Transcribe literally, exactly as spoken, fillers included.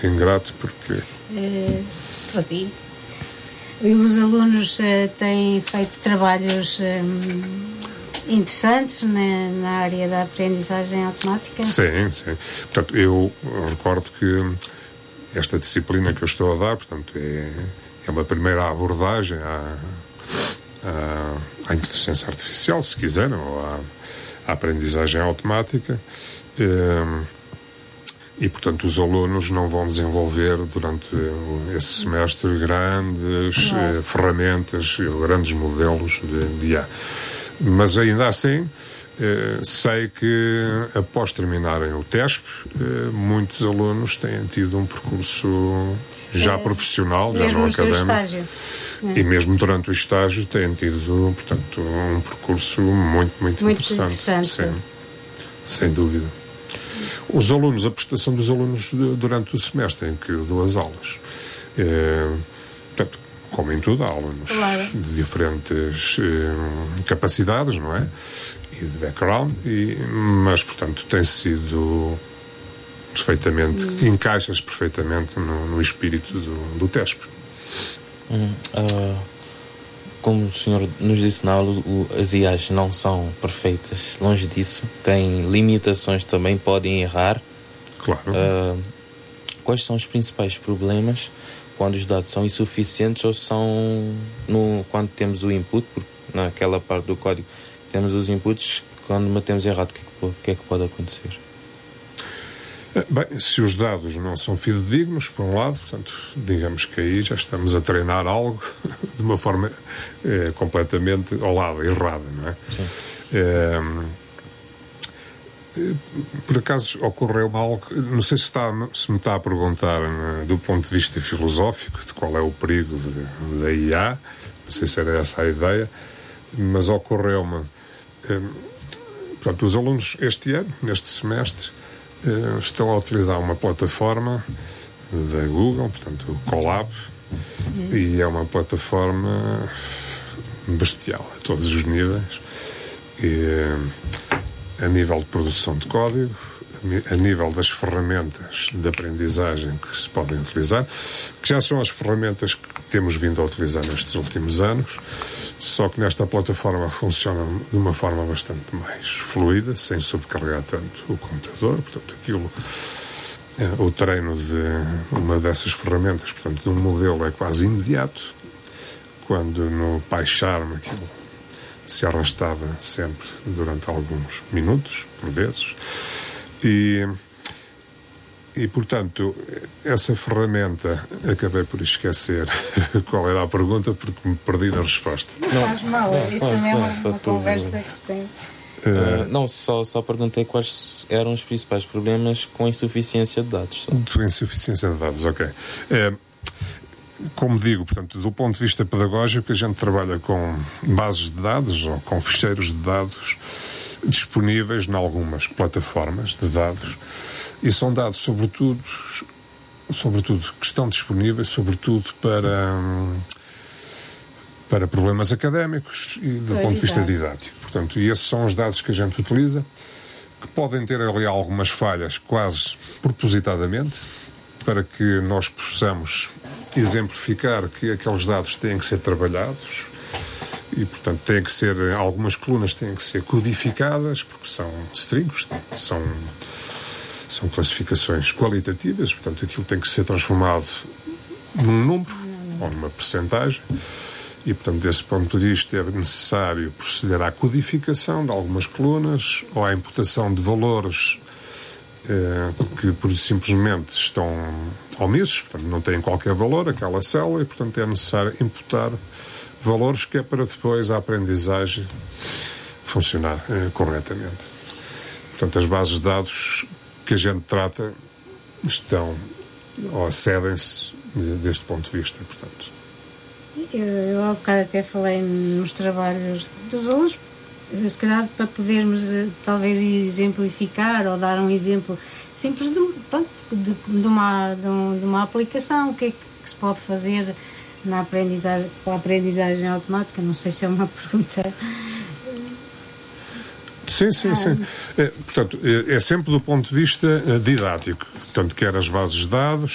pouco ingrato porque... É, para ti. E os alunos uh, têm feito trabalhos um, interessantes na, na área da aprendizagem automática? Sim, sim. Portanto, eu recordo que esta disciplina que eu estou a dar, portanto, é, é uma primeira abordagem à, à, à inteligência artificial, se quiserem, ou à, à aprendizagem automática. Um, E, portanto, os alunos não vão desenvolver durante esse semestre grandes eh, ferramentas, grandes modelos de, de I A. Mas, ainda assim, eh, sei que, após terminarem o TESP, eh, muitos alunos têm tido um percurso já é, profissional, já não académico. É. E mesmo durante o estágio têm tido, portanto, um percurso muito, muito, muito interessante. interessante. Sim, sem dúvida. Os alunos, a prestação dos alunos de, durante o semestre em que eu dou as aulas. É, portanto, como em tudo, há alunos claro. de diferentes é, capacidades, não é? E de background, e, mas, portanto, tem sido perfeitamente, hum. encaixas perfeitamente no, no espírito do, do TESP. Hum, uh... Como o senhor nos disse na aula, o, as I As não são perfeitas, longe disso, têm limitações também, podem errar. Claro. Uh, quais são os principais problemas quando os dados são insuficientes ou são no, quando temos o input, porque naquela parte do código temos os inputs, quando batemos errado, o que é que, o que é que pode acontecer? Bem, se os dados não são fidedignos, por um lado, portanto, digamos que aí já estamos a treinar algo de uma forma eh, completamente ao lado, errada, não é? Sim. Eh, por acaso ocorreu-me algo, não sei se, está, se me está a perguntar né, do ponto de vista filosófico, de qual é o perigo da I A, não sei se era essa a ideia, mas ocorreu-me, eh, portanto, os alunos este ano, neste semestre, estão a utilizar uma plataforma da Google, portanto o Colab, uhum. e é uma plataforma bestial a todos os níveis, e, a nível de produção de código, a nível das ferramentas de aprendizagem que se podem utilizar, que já são as ferramentas que temos vindo a utilizar nestes últimos anos, só que nesta plataforma funciona de uma forma bastante mais fluida, sem sobrecarregar tanto o computador, portanto aquilo, o treino de uma dessas ferramentas, portanto de um modelo é quase imediato, quando no PyCharm aquilo se arrastava sempre durante alguns minutos, por vezes, e E, portanto, essa ferramenta, acabei por esquecer qual era a pergunta, porque me perdi na resposta. Não faz mal, isto também é uma, uma conversa que tem. Uh, não, só, só perguntei quais eram os principais problemas com a insuficiência de dados. Com insuficiência de dados, ok. É, como digo, portanto, do ponto de vista pedagógico, a gente trabalha com bases de dados ou com ficheiros de dados disponíveis em algumas plataformas de dados. E são dados, sobretudo, sobretudo, que estão disponíveis, sobretudo, para, para problemas académicos e do pois, ponto de vista exato. didático. Portanto, e esses são os dados que a gente utiliza, que podem ter ali algumas falhas, quase propositadamente, para que nós possamos exemplificar que aqueles dados têm que ser trabalhados e, portanto, têm que ser, algumas colunas têm que ser codificadas, porque são strings, são... São classificações qualitativas, portanto, aquilo tem que ser transformado num número ou numa percentagem e, portanto, desse ponto de vista é necessário proceder à codificação de algumas colunas ou à imputação de valores eh, que, por simplesmente, estão omissos, portanto, não têm qualquer valor, aquela célula, e, portanto, é necessário imputar valores que é para depois a aprendizagem funcionar eh, corretamente. Portanto, as bases de dados que a gente trata estão ou acedem-se deste ponto de vista, portanto. Eu, eu há bocado até falei nos trabalhos dos alunos, se calhar para podermos talvez exemplificar ou dar um exemplo simples de, pronto, de, de, uma, de, um, de uma aplicação, o que é que se pode fazer na aprendizagem, com a aprendizagem automática, não sei se é uma pergunta... Sim, sim, sim. É, portanto, é, é sempre do ponto de vista didático. Portanto, quer as bases de dados,